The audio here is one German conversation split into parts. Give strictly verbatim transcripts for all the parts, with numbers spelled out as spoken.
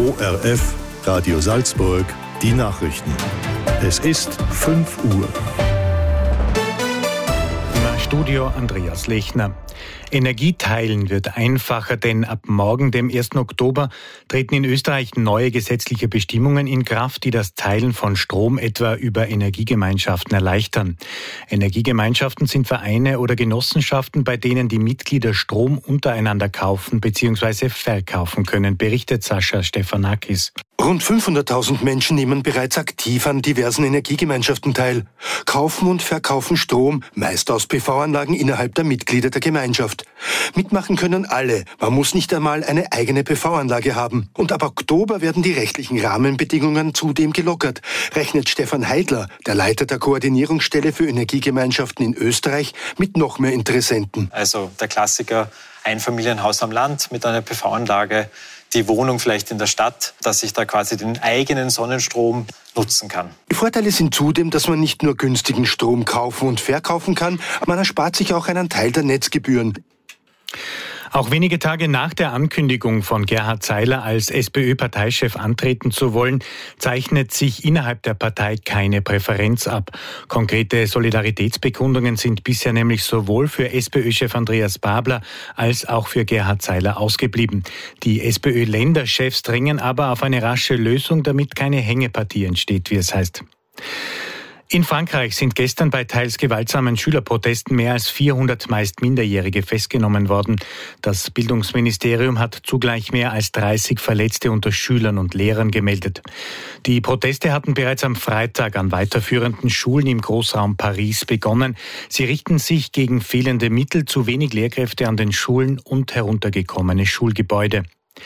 O R F, Radio Salzburg, die Nachrichten. Es ist fünf Uhr. Im Studio Andreas Lechner. Energieteilen wird einfacher, denn ab morgen, dem ersten Oktober, treten in Österreich neue gesetzliche Bestimmungen in Kraft, die das Teilen von Strom etwa über Energiegemeinschaften erleichtern. Energiegemeinschaften sind Vereine oder Genossenschaften, bei denen die Mitglieder Strom untereinander kaufen bzw. verkaufen können, berichtet Sascha Stefanakis. Rund fünfhunderttausend Menschen nehmen bereits aktiv an diversen Energiegemeinschaften teil, kaufen und verkaufen Strom, meist aus P V-Anlagen innerhalb der Mitglieder der Gemeinschaft. Mitmachen können alle, man muss nicht einmal eine eigene P V-Anlage haben. Und ab Oktober werden die rechtlichen Rahmenbedingungen zudem gelockert, rechnet Stefan Heidler, der Leiter der Koordinierungsstelle für Energiegemeinschaften in Österreich, mit noch mehr Interessenten. Also der Klassiker, Einfamilienhaus am Land mit einer P V-Anlage, die Wohnung vielleicht in der Stadt, dass ich da quasi den eigenen Sonnenstrom nutzen kann. Die Vorteile sind zudem, dass man nicht nur günstigen Strom kaufen und verkaufen kann, man erspart sich auch einen Teil der Netzgebühren. Auch wenige Tage nach der Ankündigung von Gerhard Seiler als SPÖ-Parteichef antreten zu wollen, zeichnet sich innerhalb der Partei keine Präferenz ab. Konkrete Solidaritätsbekundungen sind bisher nämlich sowohl für SPÖ-Chef Andreas Babler als auch für Gerhard Seiler ausgeblieben. Die SPÖ-Länderchefs drängen aber auf eine rasche Lösung, damit keine Hängepartie entsteht, wie es heißt. In Frankreich sind gestern bei teils gewaltsamen Schülerprotesten mehr als vierhundert meist Minderjährige festgenommen worden. Das Bildungsministerium hat zugleich mehr als dreißig Verletzte unter Schülern und Lehrern gemeldet. Die Proteste hatten bereits am Freitag an weiterführenden Schulen im Großraum Paris begonnen. Sie richten sich gegen fehlende Mittel, zu wenig Lehrkräfte an den Schulen und heruntergekommene Schulgebäude.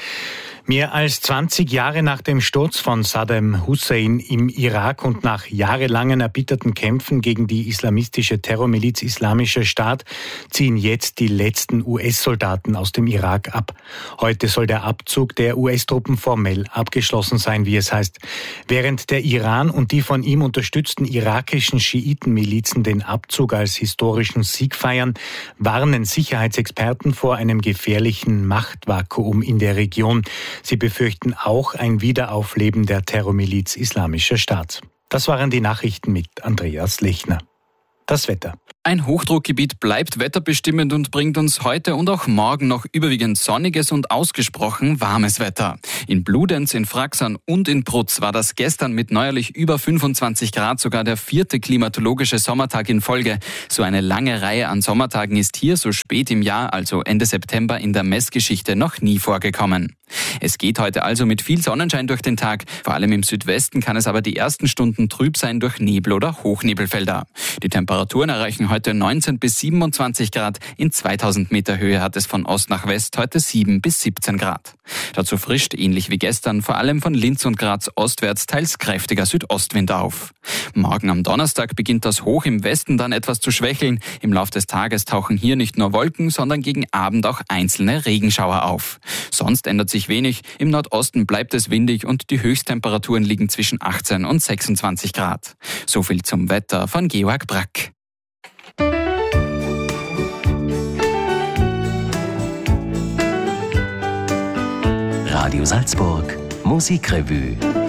Mehr als zwanzig Jahre nach dem Sturz von Saddam Hussein im Irak und nach jahrelangen erbitterten Kämpfen gegen die islamistische Terrormiliz Islamischer Staat ziehen jetzt die letzten U S-Soldaten aus dem Irak ab. Heute soll der Abzug der U S-Truppen formell abgeschlossen sein, wie es heißt. Während der Iran und die von ihm unterstützten irakischen Schiitenmilizen den Abzug als historischen Sieg feiern, warnen Sicherheitsexperten vor einem gefährlichen Machtvakuum in der Region. Sie befürchten auch ein Wiederaufleben der Terrormiliz Islamischer Staat. Das waren die Nachrichten mit Andreas Lechner. Das Wetter. Ein Hochdruckgebiet bleibt wetterbestimmend und bringt uns heute und auch morgen noch überwiegend sonniges und ausgesprochen warmes Wetter. In Bludenz, in Fraxern und in Prutz war das gestern mit neuerlich über fünfundzwanzig Grad sogar der vierte klimatologische Sommertag in Folge. So eine lange Reihe an Sommertagen ist hier so spät im Jahr, also Ende September, in der Messgeschichte noch nie vorgekommen. Es geht heute also mit viel Sonnenschein durch den Tag. Vor allem im Südwesten kann es aber die ersten Stunden trüb sein durch Nebel oder Hochnebelfelder. Die Temperaturen erreichen heute neunzehn bis siebenundzwanzig Grad. In zweitausend Meter Höhe hat es von Ost nach West heute sieben bis siebzehn Grad. Dazu frischt, ähnlich wie gestern, vor allem von Linz und Graz ostwärts teils kräftiger Südostwind auf. Morgen am Donnerstag beginnt das Hoch im Westen dann etwas zu schwächeln. Im Lauf des Tages tauchen hier nicht nur Wolken, sondern gegen Abend auch einzelne Regenschauer auf. Sonst ändert sich wenig. Im Nordosten bleibt es windig und die Höchsttemperaturen liegen zwischen achtzehn und sechsundzwanzig Grad. So viel zum Wetter von Georg Brack. Radio Salzburg Musikrevue.